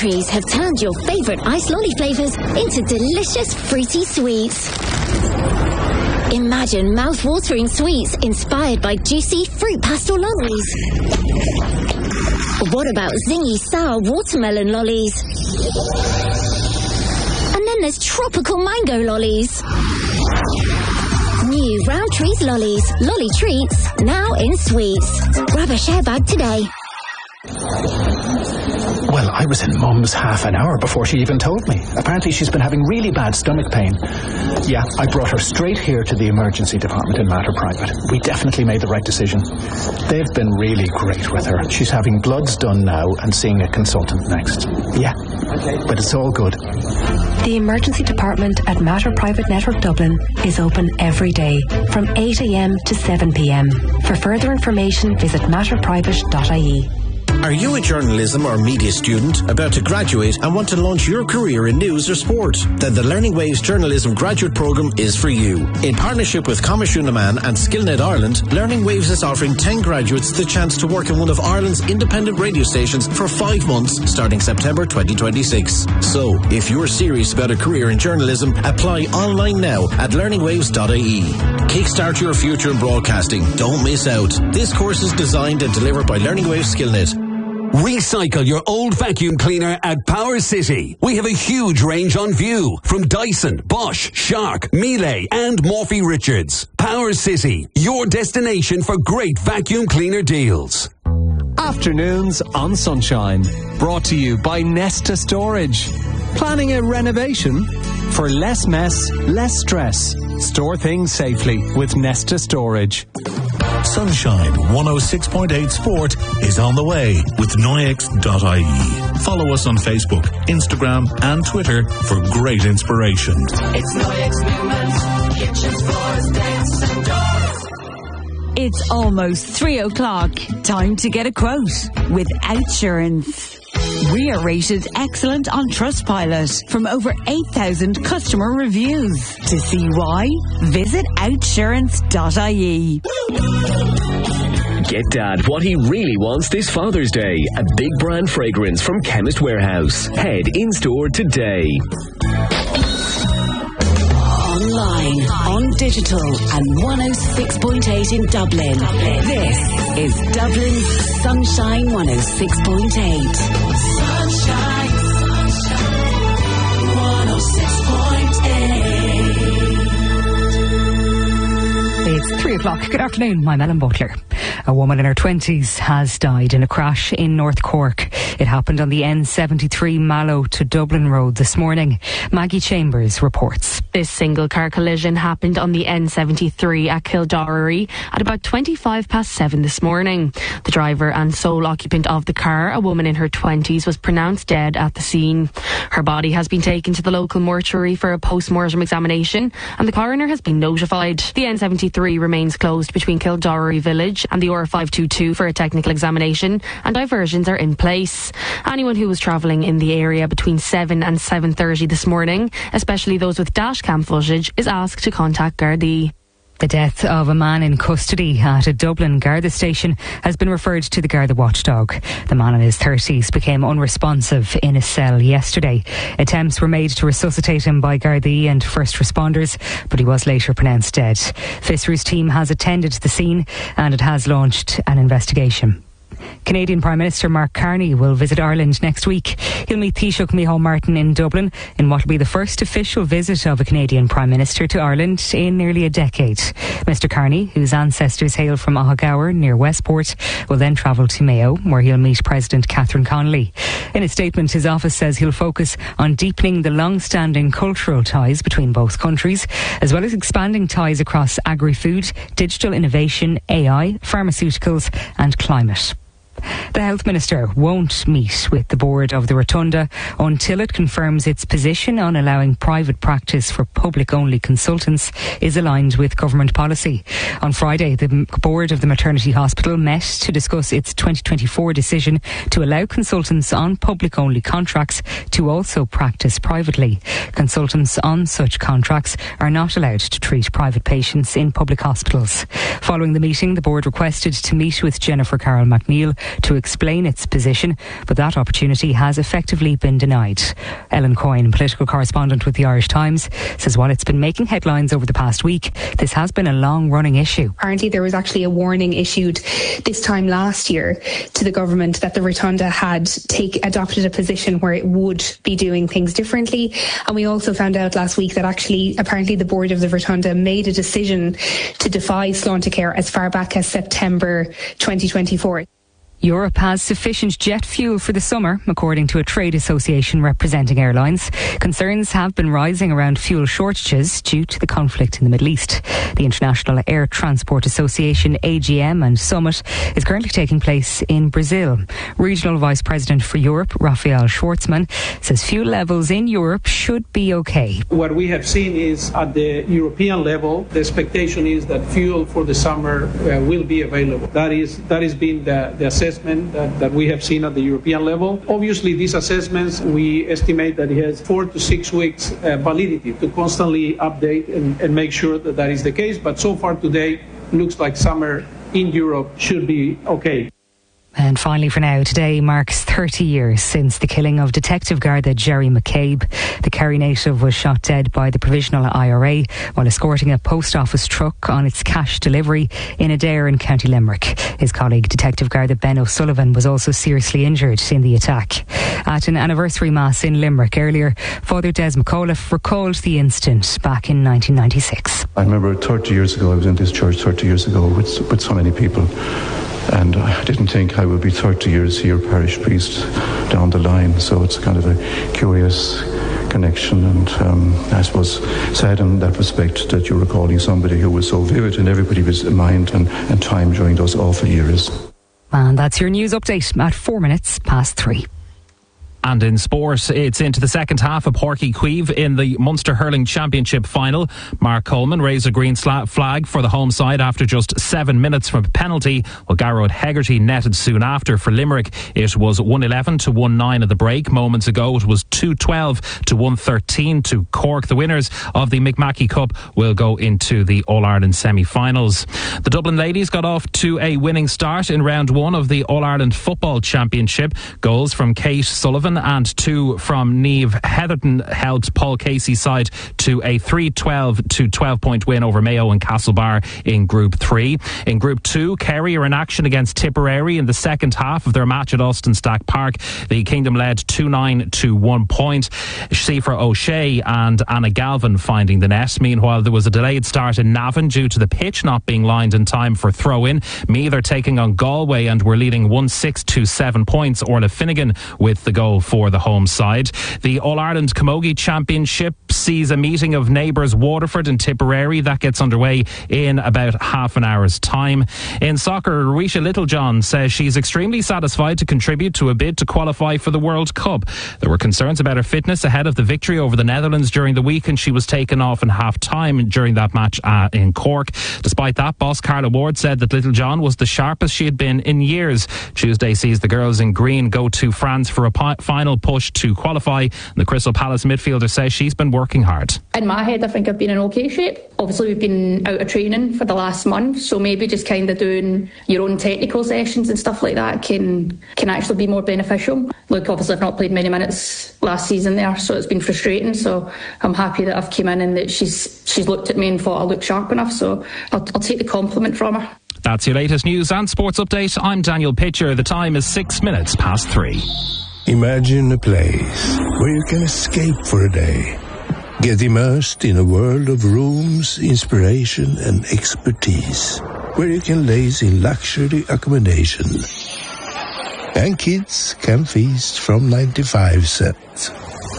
Rowntrees have turned your favourite ice lolly flavours into delicious fruity sweets. Imagine mouth-watering sweets inspired by juicy fruit pastel lollies. What about zingy sour watermelon lollies? And then there's tropical mango lollies. New Rowntrees lollies, lolly treats, now in sweets. Grab a share bag today. Well, I was in Mum's half an hour before she even told me. Apparently she's been having really bad stomach pain. Yeah, I brought her straight here to the emergency department in Mater Private. We definitely made the right decision. They've been really great with her. She's having bloods done now and seeing a consultant next. Yeah, but it's all good. The emergency department at Mater Private Network Dublin is open every day from 8 a.m. to 7 p.m. For further information, visit matterprivate.ie. Are you a journalism or media student about to graduate and want to launch your career in news or sport? Then the Learning Waves Journalism Graduate Programme is for you. In partnership with Coimisiún na Meán and Skillnet Ireland, Learning Waves is offering 10 graduates the chance to work in one of Ireland's independent radio stations for 5 months starting September 2026. So, if you're serious about a career in journalism, apply online now at learningwaves.ie. Kickstart your future in broadcasting. Don't miss out. This course is designed and delivered by Learning Waves Skillnet. Recycle your old vacuum cleaner at Power City. We have a huge range on view from Dyson, Bosch, Shark, Miele and Morphy Richards. Power City, your destination for great vacuum cleaner deals. Afternoons on Sunshine, brought to you by Nesta Storage. Planning a renovation? For less mess, less stress. Store things safely with Nesta Storage. Sunshine 106.8 Sport is on the way with Noyex.ie. Follow us on Facebook, Instagram and Twitter for great inspiration. It's Noyex Newman, kitchens, floors, desks and doors. It's almost 3 o'clock. Time to get a quote with Outsurance. We are rated excellent on Trustpilot from over 8,000 customer reviews. To see why, visit outsurance.ie. Get Dad what he really wants this Father's Day. A big brand fragrance from Chemist Warehouse. Head in-store today. Online, on digital, and 106.8 in Dublin. This is Dublin's Sunshine 106.8. Sunshine, sunshine, 106.8. It's 3 o'clock. Good afternoon. I'm Ellen Butler. A woman in her 20s has died in a crash in North Cork. It happened on the N73 Mallow to Dublin Road this morning. Maggie Chambers reports. This single car collision happened on the N73 at Kildorrery at about 7:25 this morning. The driver and sole occupant of the car, a woman in her 20s, was pronounced dead at the scene. Her body has been taken to the local mortuary for a post-mortem examination and the coroner has been notified. The N73 remains closed between Kildorrery village and the R522 for a technical examination and diversions are in place. Anyone who was travelling in the area between 7 and 7:30 this morning, especially those with dash cam footage, is asked to contact Gardaí. The death of a man in custody at a Dublin Garda station has been referred to the Garda watchdog. The man in his 30s became unresponsive in a cell yesterday. Attempts were made to resuscitate him by Gardaí and first responders, but he was later pronounced dead. FISRU's team has attended the scene and it has launched an investigation. Canadian Prime Minister Mark Carney will visit Ireland next week. He'll meet Taoiseach Micheál Martin in Dublin in what will be the first official visit of a Canadian Prime Minister to Ireland in nearly a decade. Mr Carney, whose ancestors hail from Ahagower near Westport, will then travel to Mayo, where he'll meet President Catherine Connolly. In a statement, his office says he'll focus on deepening the long-standing cultural ties between both countries, as well as expanding ties across agri-food, digital innovation, AI, pharmaceuticals and climate. The Health Minister won't meet with the board of the Rotunda until it confirms its position on allowing private practice for public-only consultants is aligned with government policy. On Friday, the board of the maternity hospital met to discuss its 2024 decision to allow consultants on public-only contracts to also practice privately. Consultants on such contracts are not allowed to treat private patients in public hospitals. Following the meeting, the board requested to meet with Jennifer Carroll McNeil, to explain its position, but that opportunity has effectively been denied. Ellen Coyne, political correspondent with the Irish Times, says while it's been making headlines over the past week, this has been a long-running issue. Apparently there was actually a warning issued this time last year to the government that the Rotunda had adopted a position where it would be doing things differently. And we also found out last week that apparently the board of the Rotunda made a decision to defy Sláintecare as far back as September 2024. Europe has sufficient jet fuel for the summer, according to a trade association representing airlines. Concerns have been rising around fuel shortages due to the conflict in the Middle East. The International Air Transport Association AGM and summit is currently taking place in Brazil. Regional Vice President for Europe, Raphael Schwartzman, says fuel levels in Europe should be okay. What we have seen is at the European level, the expectation is that fuel for the summer will be available. That has been the assessment that we have seen at the European level. Obviously, these assessments, we estimate that it has 4 to 6 weeks validity to constantly update and make sure that is the case. But so far today, looks like summer in Europe should be okay. And finally for now, today marks 30 years since the killing of Detective Garda Jerry McCabe. The Kerry native was shot dead by the Provisional IRA while escorting a post office truck on its cash delivery in Adair in County Limerick. His colleague, Detective Garda Ben O'Sullivan, was also seriously injured in the attack. At an anniversary mass in Limerick earlier, Father Des McAuliffe recalled the incident back in 1996. I remember 30 years ago, I was in this church 30 years ago with so many people. And I didn't think I would be 30 years here, parish priest, down the line. So it's kind of a curious connection, and I suppose sad in that respect that you're recalling somebody who was so vivid in everybody's mind and time during those awful years. And that's your news update at 4 minutes past 3. And in sport, it's into the second half of Páirc Uí Chaoimh in the Munster Hurling Championship final. Mark Coleman raised a green flag for the home side after just 7 minutes from a penalty, while Garrod Hegarty netted soon after for Limerick. It was 1-11 to 1-9 at the break. Moments ago, it was 2-12 to 1-13 to Cork. The winners of the McMackey Cup will go into the All-Ireland semi-finals. The Dublin ladies got off to a winning start in round 1 of the All-Ireland Football Championship. Goals from Kate Sullivan and 2 from Niamh Heatherton helped Paul Casey's side to a 3-12 to 12-point win over Mayo and Castlebar in Group 3. In Group 2, Kerry are in action against Tipperary in the second half of their match at Austin Stack Park. The Kingdom led 2-9 to 1 point. Seifra O'Shea and Anna Galvin finding the net. Meanwhile, there was a delayed start in Navan due to the pitch not being lined in time for throw-in. Meath are taking on Galway and were leading 1-6 to 7 points. Orla Finnegan with the goal for the home side. The All-Ireland Camogie Championship sees a meeting of neighbours Waterford and Tipperary. That gets underway in about half an hour's time. In soccer, Risha Littlejohn says she's extremely satisfied to contribute to a bid to qualify for the World Cup. There were concerns about her fitness ahead of the victory over the Netherlands during the week, and she was taken off in half-time during that match in Cork. Despite that, boss Carla Ward said that Littlejohn was the sharpest she had been in years. Tuesday sees the girls in green go to France for a final push to qualify. The Crystal Palace midfielder says she's been working hard. In my head, I think I've been in okay shape. Obviously, we've been out of training for the last month, so maybe just kind of doing your own technical sessions and stuff like that can actually be more beneficial. Look, obviously, I've not played many minutes last season there, so it's been frustrating. So I'm happy that I've come in and that she's looked at me and thought I look sharp enough. So I'll take the compliment from her. That's your latest news and sports update. I'm Daniel Pitcher. The time is 6 minutes past 3. Imagine a place where you can escape for a day. Get immersed in a world of rooms, inspiration and expertise. Where you can laze in luxury accommodation. And kids can feast from 95 cents.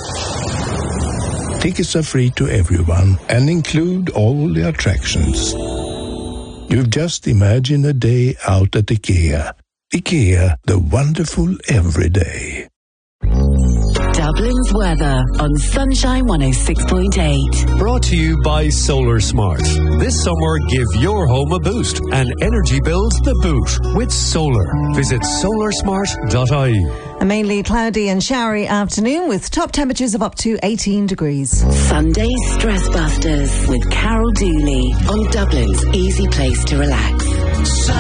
Tickets are free to everyone and include all the attractions. You've just imagined a day out at IKEA. IKEA, the wonderful everyday. Dublin's weather on Sunshine 106.8. Brought to you by Solar Smart. This summer, give your home a boost and energy bills the boot with solar. Visit solarsmart.ie. A mainly cloudy and showery afternoon with top temperatures of up to 18 degrees. Sunday Stress Busters with Carol Dooley on Dublin's easy place to relax.